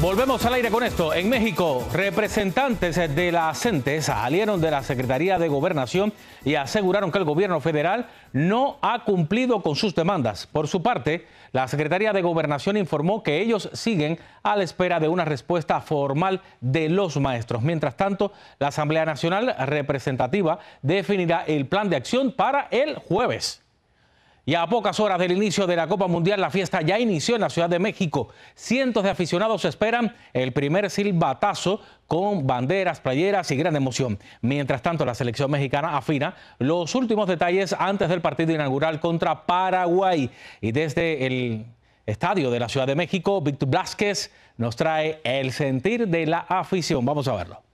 Volvemos al aire con esto. En México, representantes de la CENTE salieron de la Secretaría de Gobernación y aseguraron que el gobierno federal no ha cumplido con sus demandas. Por su parte, la Secretaría de Gobernación informó que ellos siguen a la espera de una respuesta formal de los maestros. Mientras tanto, la Asamblea Nacional Representativa definirá el plan de acción para el jueves. Y a pocas horas del inicio de la Copa Mundial, la fiesta ya inició en la Ciudad de México. Cientos de aficionados esperan el primer silbatazo con banderas, playeras y gran emoción. Mientras tanto, la selección mexicana afina los últimos detalles antes del partido inaugural contra Paraguay. Y desde el estadio de la Ciudad de México, Víctor Blázquez nos trae el sentir de la afición. Vamos a verlo.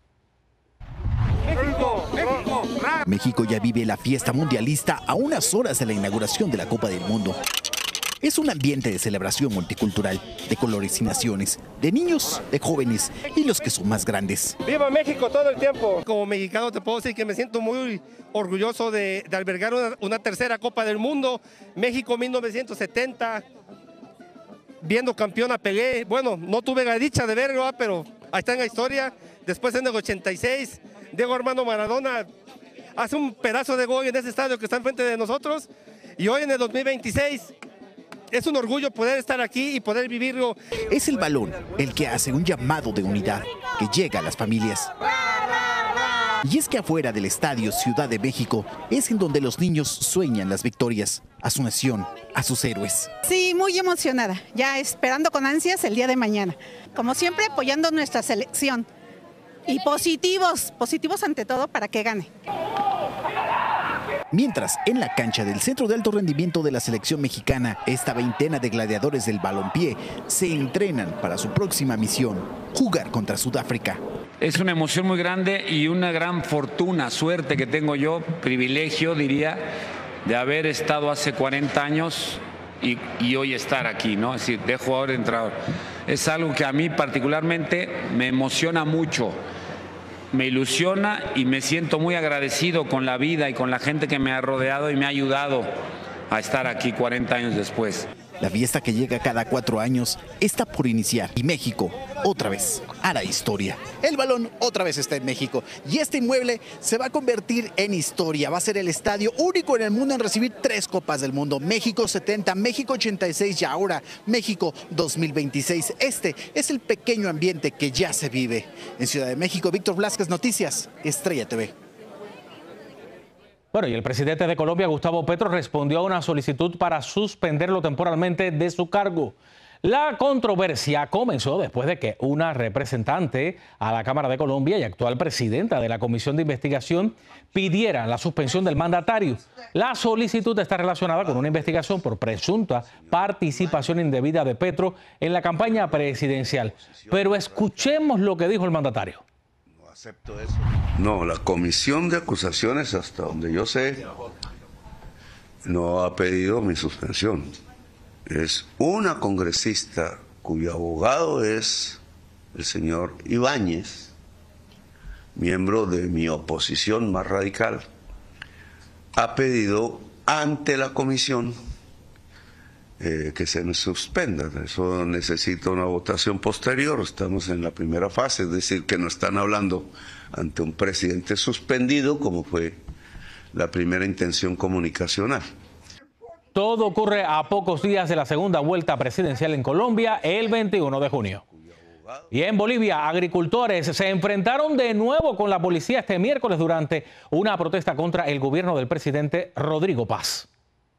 México ya vive la fiesta mundialista a unas horas de la inauguración de la Copa del Mundo. Es un ambiente de celebración multicultural, de colores y naciones, de niños, de jóvenes y los que son más grandes. ¡Viva México todo el tiempo! Como mexicano te puedo decir que me siento muy orgulloso de albergar una tercera Copa del Mundo. México 1970, viendo campeón a Pelé. Bueno, no tuve la dicha de verlo, pero ahí está en la historia. Después en el 86, Diego Armando Maradona hace un pedazo de gol en ese estadio que está enfrente de nosotros. Y hoy en el 2026 es un orgullo poder estar aquí y poder vivirlo. Es el balón el que hace un llamado de unidad que llega a las familias. Y es que afuera del estadio Ciudad de México es en donde los niños sueñan las victorias, a su nación, a sus héroes. Sí, muy emocionada, ya esperando con ansias el día de mañana. Como siempre, apoyando nuestra selección. Y positivos ante todo para que gane. Mientras, en la cancha del Centro de Alto Rendimiento de la selección mexicana, esta veintena de gladiadores del balompié se entrenan para su próxima misión, jugar contra Sudáfrica. Es una emoción muy grande y una gran fortuna, suerte que tengo yo, privilegio diría, de haber estado hace 40 años y hoy estar aquí, ¿no? Es decir, de jugador entrenador. Es algo que a mí particularmente me emociona mucho. Me ilusiona y me siento muy agradecido con la vida y con la gente que me ha rodeado y me ha ayudado a estar aquí 40 años después. La fiesta que llega cada 4 años está por iniciar y México otra vez hará historia. El balón otra vez está en México y este inmueble se va a convertir en historia. Va a ser el estadio único en el mundo en recibir 3 Copas del Mundo. México 70, México 86 y ahora México 2026. Este es el pequeño ambiente que ya se vive. En Ciudad de México, Víctor Blázquez, Noticias, Estrella TV. Bueno, y el presidente de Colombia, Gustavo Petro, respondió a una solicitud para suspenderlo temporalmente de su cargo. La controversia comenzó después de que una representante a la Cámara de Colombia y actual presidenta de la Comisión de Investigación pidiera la suspensión del mandatario. La solicitud está relacionada con una investigación por presunta participación indebida de Petro en la campaña presidencial. Pero escuchemos lo que dijo el mandatario. Acepto eso. No, la comisión de acusaciones, hasta donde yo sé, no ha pedido mi suspensión. Es una congresista cuyo abogado es el señor Ibáñez, miembro de mi oposición más radical, ha pedido ante la comisión que se nos suspenda. Eso necesita una votación posterior. Estamos en la primera fase, es decir, que no están hablando ante un presidente suspendido, como fue la primera intención comunicacional. Todo ocurre a pocos días de la segunda vuelta presidencial en Colombia, el 21 de junio. Y en Bolivia, agricultores se enfrentaron de nuevo con la policía este miércoles durante una protesta contra el gobierno del presidente Rodrigo Paz.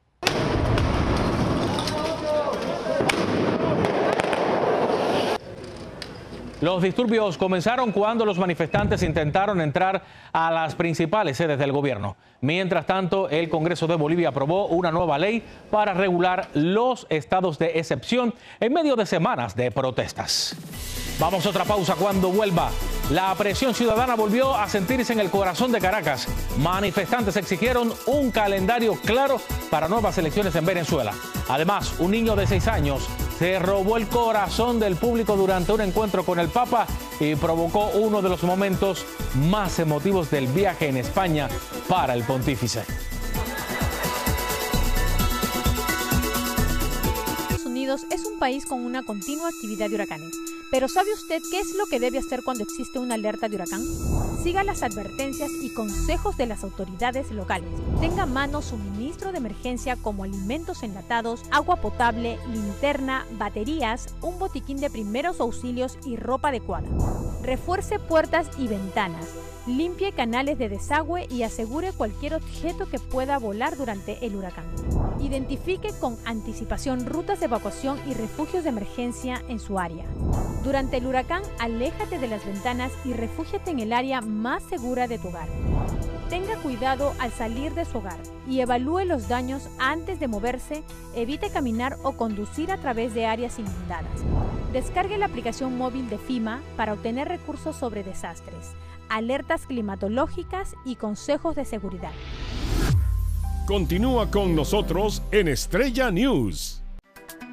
Los disturbios comenzaron cuando los manifestantes intentaron entrar a las principales sedes del gobierno. Mientras tanto, el Congreso de Bolivia aprobó una nueva ley para regular los estados de excepción en medio de semanas de protestas. Vamos a otra pausa. Cuando vuelva, la presión ciudadana volvió a sentirse en el corazón de Caracas. Manifestantes exigieron un calendario claro para nuevas elecciones en Venezuela. Además, un niño de 6 años se robó el corazón del público durante un encuentro con el Papa y provocó uno de los momentos más emotivos del viaje en España para el pontífice. Unidos es un país con una continua actividad de huracanes. Pero ¿sabe usted qué es lo que debe hacer cuando existe una alerta de huracán? Siga las advertencias y consejos de las autoridades locales. Tenga a mano suministro de emergencia como alimentos enlatados, agua potable, linterna, baterías, un botiquín de primeros auxilios y ropa adecuada. Refuerce puertas y ventanas. Limpie canales de desagüe y asegure cualquier objeto que pueda volar durante el huracán. Identifique con anticipación rutas de evacuación y refugios de emergencia en su área. Durante el huracán, aléjate de las ventanas y refúgiate en el área más segura de tu hogar. Tenga cuidado al salir de su hogar y evalúe los daños antes de moverse. Evite caminar o conducir a través de áreas inundadas. Descargue la aplicación móvil de FEMA para obtener recursos sobre desastres, alertas climatológicas y consejos de seguridad. Continúa con nosotros en Estrella News.